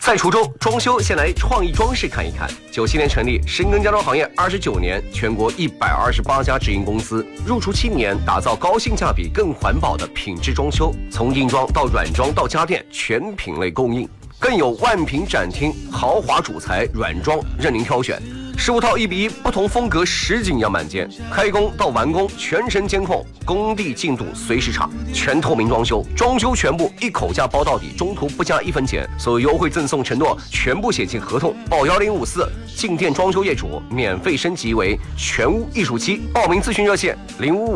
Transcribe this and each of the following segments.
在滁州装修，先来创意装饰看一看。97年成立，深耕家装行业29年，全国128家直营公司，入驻7年，打造高性价比、更环保的品质装修，从硬装到软装到家电，全品类供应。更有万品展厅，豪华主材软装任您挑选。15套1:1，不同风格实景样板间，开工到完工全程监控，工地进度随时查，全透明装修，装修全部一口价包到底，中途不加1分钱，所有优惠赠送承诺全部写进合同，报1054，进店装修业主免费升级为全屋艺术期，报名咨询热线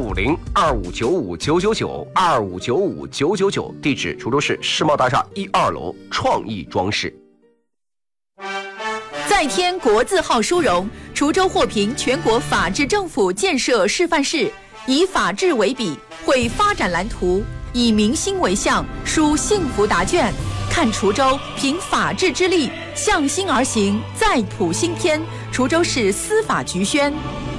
0550-2595-999，2595-999，地址滁州市世贸大厦1、2楼创意装饰。 再添国字号殊荣，滁州获评全国法治政府建设示范市，以法治为笔，绘发展蓝图，以民心为向，书幸福答卷。看滁州凭法治之力，向心而行，再谱新篇。滁州市司法局宣。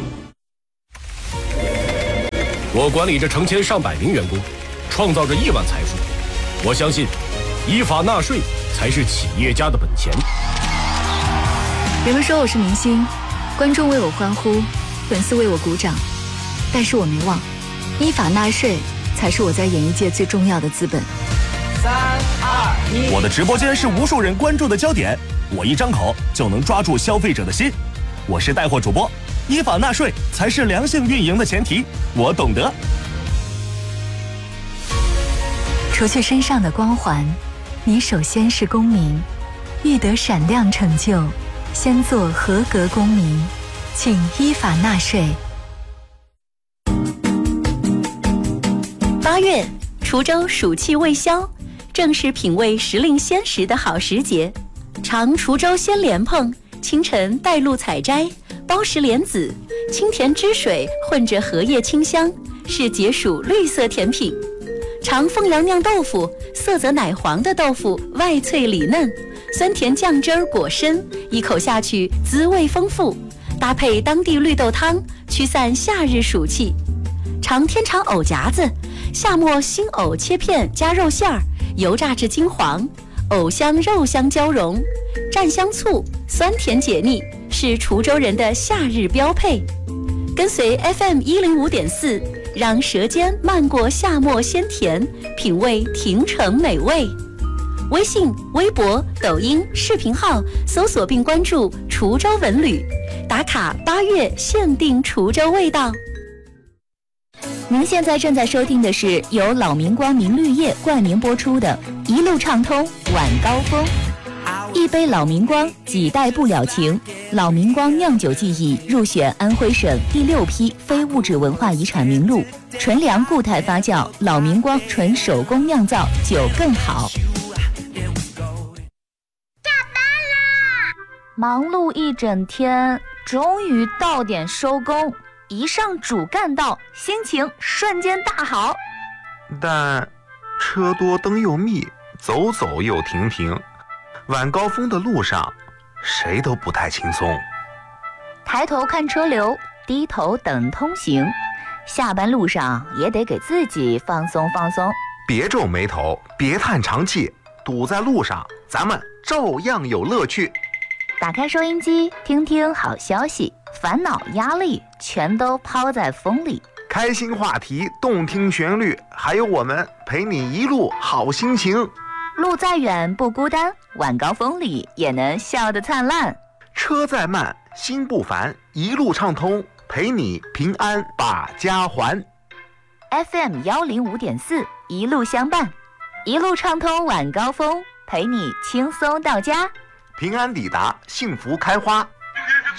我管理着成千上百名员工，创造着亿万财富。我相信，依法纳税才是企业家的本钱。 人们说我是明星，观众为我欢呼，粉丝为我鼓掌，但是我没忘，依法纳税才是我在演艺界最重要的资本。 3、2、1， 我的直播间是无数人关注的焦点，我一张口就能抓住消费者的心。我是带货主播，依法纳税才是良性运营的前提，我懂得。 除去身上的光环，你首先是公民，欲得闪亮成就，先做合格公民，请依法纳税。 8月，滁州暑气未消，正是品味时令鲜食的好时节。尝滁州鲜莲蓬，清晨带露采摘，包实莲子，清甜汁水混着荷叶清香，是解暑绿色甜品。尝凤阳酿豆腐，色泽奶黄的豆腐外脆里嫩，酸甜酱汁儿果深，一口下去滋味丰富，搭配当地绿豆汤，驱散夏日暑气。尝天长藕夹子，夏末新藕切片加肉馅儿，油炸至金黄，藕香肉香交融，蘸香醋，酸甜解腻，是滁州人的夏日标配。跟随 FM105.4，让舌尖漫过夏末鲜甜，品味亭城美味。微信、微博、抖音、视频号搜索并关注滁州文旅，打卡8月限定滁州味道。您现在正在收听的是由老明光明绿业冠名播出的《一路畅通晚高峰》。一杯老明光，几代不了情。老明光酿酒技艺入选安徽省第6批非物质文化遗产名录。纯粮固态发酵，老明光纯手工酿造，酒更好。 下班啦！ 忙碌一整天，终于到点收工。一上主干道，心情瞬间大好。 但车多灯又密，走走又停停。晚高峰的路上，谁都不太轻松。 抬头看车流，低头等通行。下班路上也得给自己放松放松。 别皱眉头，别叹长气，堵在路上，咱们照样有乐趣。 打开收音机，听听好消息，烦恼压力全都抛在风里。 开心话题，动听旋律，还有我们陪你一路好心情。 路再远不孤单，晚高峰里也能笑得灿烂。 车再慢心不烦，一路畅通，陪你平安把家还。 FM105.4，一路相伴，一路畅通晚高峰，陪你轻松到家， 平安抵达，幸福开花。